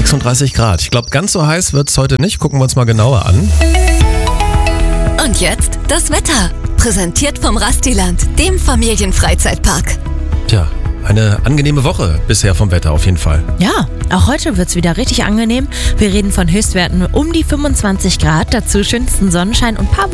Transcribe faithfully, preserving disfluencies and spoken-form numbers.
sechsunddreißig Grad. Ich glaube, ganz so heiß wird es heute nicht. Gucken wir uns mal genauer an. Und jetzt das Wetter. Präsentiert vom Rastiland, dem Familienfreizeitpark. Tja, eine angenehme Woche bisher vom Wetter auf jeden Fall. Ja, auch heute wird es wieder richtig angenehm. Wir reden von Höchstwerten um die fünfundzwanzig Grad, dazu schönsten Sonnenschein und ein paar